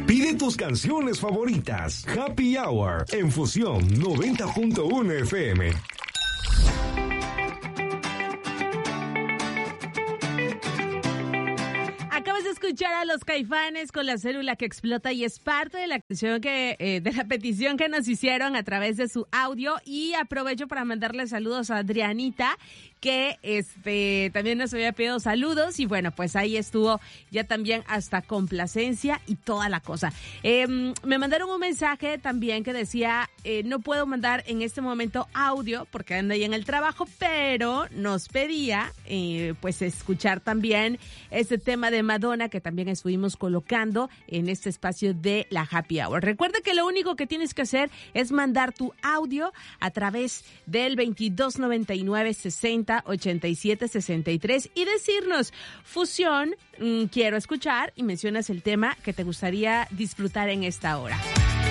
Pide tus canciones favoritas. Happy Hour en Fusión 90.1 FM. Acabas de escuchar a Los Caifanes con La Célula que Explota y es parte de la canción de la petición que nos hicieron a través de su audio. Y aprovecho para mandarle saludos a Adrianita, que también nos había pedido saludos y bueno, pues ahí estuvo ya también hasta complacencia y toda la cosa. Me mandaron un mensaje también que decía, no puedo mandar en este momento audio porque ando ahí en el trabajo, pero nos pedía pues escuchar también este tema de Madonna que también estuvimos colocando en este espacio de la Happy Hour. Recuerda que lo único que tienes que hacer es mandar tu audio a través del 2299-60-87-63 y decirnos, Fusión, quiero escuchar, y mencionas el tema que te gustaría disfrutar en esta hora.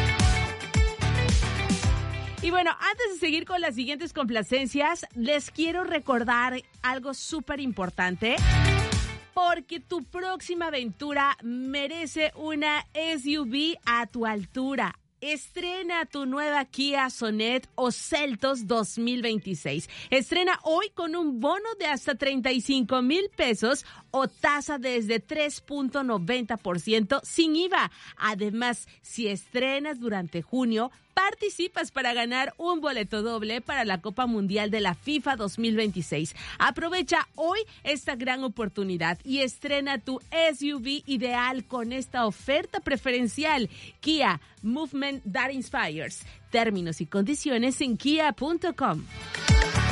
Y bueno, antes de seguir con las siguientes complacencias, les quiero recordar algo súper importante. Porque tu próxima aventura merece una SUV a tu altura. Estrena tu nueva Kia Sonet o Seltos 2026. Estrena hoy con un bono de hasta 35,000 pesos o tasa desde 3.90% sin IVA. Además, si estrenas durante junio, participas para ganar un boleto doble para la Copa Mundial de la FIFA 2026. Aprovecha hoy esta gran oportunidad y estrena tu SUV ideal con esta oferta preferencial. Kia, Movement that Inspires. Términos y condiciones en kia.com.